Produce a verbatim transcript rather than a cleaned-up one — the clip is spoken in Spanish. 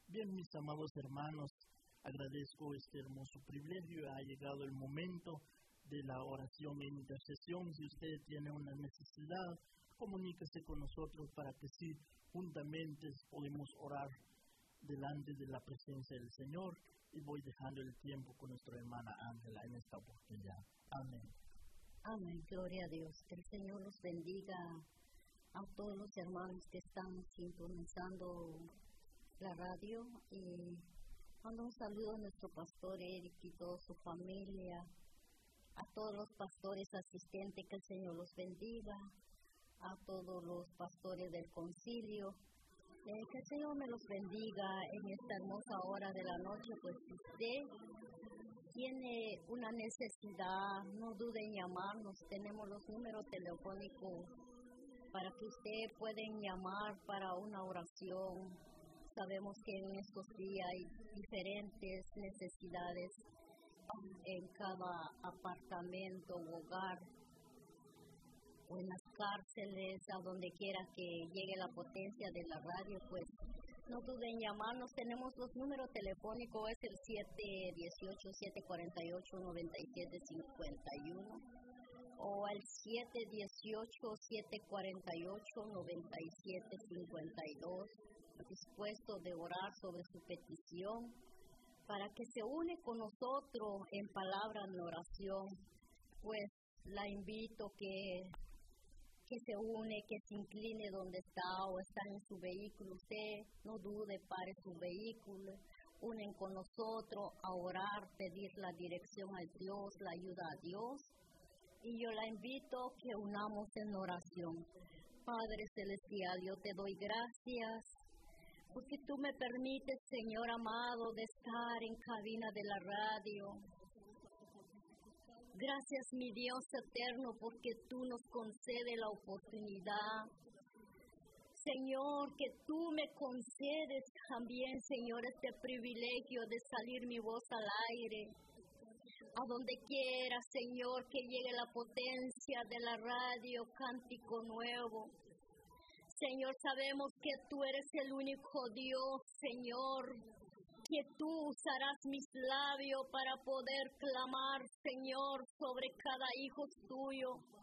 Bien, mis amados hermanos, agradezco este hermoso privilegio. Ha llegado el momento de la oración e intercesión. Si usted tiene una necesidad, comuníquese con nosotros para que sí, juntamente podemos orar delante de la presencia del Señor. Y voy dejando el tiempo con nuestra hermana Ángela en esta oportunidad. Amén. Amén, gloria a Dios. Que el Señor los bendiga a todos los hermanos que están sintonizando la radio. Y mando un saludo a nuestro pastor Eric y toda su familia, a todos los pastores asistentes, que el Señor los bendiga, a todos los pastores del concilio. Eh, que el Señor me los bendiga en esta hermosa hora de la noche. Pues si usted tiene una necesidad, no dude en llamarnos. Tenemos los números telefónicos para que usted pueden llamar para una oración. Sabemos que en estos días hay diferentes necesidades en cada apartamento o hogar, o en las cárceles, a donde quiera que llegue la potencia de la radio. Pues no duden en llamarnos. Tenemos los números telefónicos, es el siete uno ocho, siete cuatro ocho, nueve siete cinco uno o el siete uno ocho, siete cuatro ocho, nueve siete cinco dos, dispuesto de orar sobre su petición, para que se une con nosotros en palabra, en oración. Pues la invito que que se une, que se incline donde está o está en su vehículo. Usted no dude, pare su vehículo, unen con nosotros a orar, pedir la dirección a Dios, la ayuda a Dios. Y yo la invito que unamos en oración. Padre celestial, yo te doy gracias porque tú me permites, Señor amado, de estar en cabina de la radio. Gracias, mi Dios eterno, porque tú nos concedes la oportunidad. Señor, que tú me concedes también, Señor, este privilegio de salir mi voz al aire. A donde quiera, Señor, que llegue la potencia de la radio Cántico Nuevo. Señor, sabemos que tú eres el único Dios, Señor, que tú usarás mis labios para poder clamar, Señor, sobre cada hijo tuyo.